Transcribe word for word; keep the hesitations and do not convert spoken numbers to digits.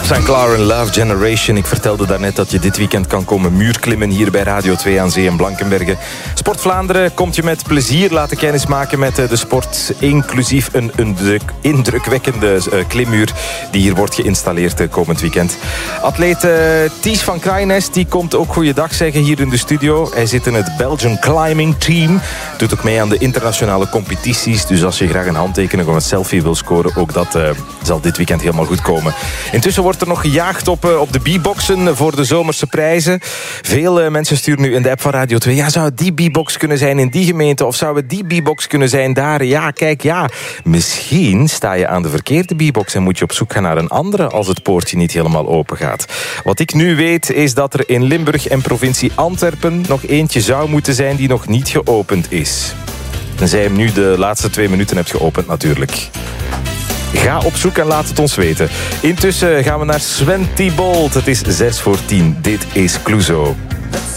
Saint Clair Love Generation. Ik vertelde daarnet dat je dit weekend kan komen muurklimmen hier bij Radio twee aan Zee in Blankenberge. Sport Vlaanderen komt je met plezier laten kennismaken met de sport. Inclusief een, een indrukwekkende klimmuur die hier wordt geïnstalleerd komend weekend. Atleet uh, Ties van Kraaienest die komt ook goeiedag zeggen hier in de studio. Hij zit in het Belgian Climbing Team. Doet ook mee aan de internationale competities. Dus als je graag een handtekening of een selfie wil scoren, ook dat uh, zal dit weekend helemaal goed komen. Intussen wordt er nog gejaagd op, uh, op de B-boxen voor de zomerse prijzen. Veel uh, mensen sturen nu in de app van Radio twee. Ja, zou het die B-box kunnen zijn in die gemeente? Of zou het die B-box kunnen zijn daar? Ja, kijk, ja. Misschien sta je aan de verkeerde B-box en moet je op zoek gaan naar een andere als het poortje niet helemaal open gaat. Wat ik nu weet is dat er in Limburg en provincie Antwerpen nog eentje zou moeten zijn die nog niet geopend is. Tenzij je hem nu de laatste twee minuten hebt geopend natuurlijk. Ga op zoek en laat het ons weten. Intussen gaan we naar Sven Thibault. Het is zes voor tien. Dit is Clouseau.